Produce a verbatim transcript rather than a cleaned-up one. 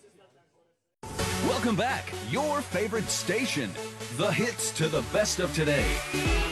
Welcome back. Your favorite station. The hits to the best of today.